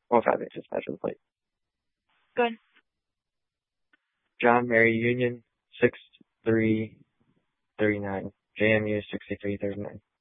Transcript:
Well, 5 inches faster than the plate. Good. John Mary Union 6339. JMU 6339.